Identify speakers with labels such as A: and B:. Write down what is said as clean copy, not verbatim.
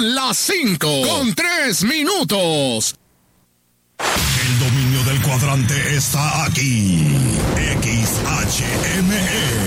A: Son las 5:03.
B: El dominio del cuadrante está aquí. XHME